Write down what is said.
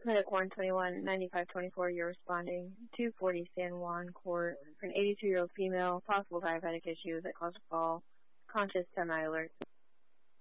Medic 121, 9524, you're responding. 240 San Juan Court for an 82-year-old female, possible diabetic issue that caused a fall, conscious, semi-alert.